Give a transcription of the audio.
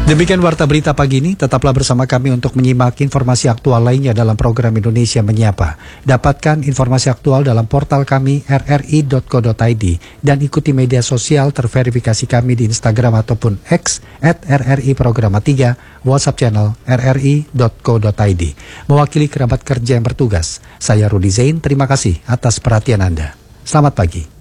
Demikian Warta Berita pagi ini, tetaplah bersama kami untuk menyimak informasi aktual lainnya dalam program Indonesia Menyapa. Dapatkan informasi aktual dalam portal kami rri.co.id dan ikuti media sosial terverifikasi kami di Instagram ataupun X @RRI Programa 3, WhatsApp channel rri.co.id. Mewakili kerabat kerja yang bertugas, saya Rudi Zain, terima kasih atas perhatian Anda. Selamat pagi.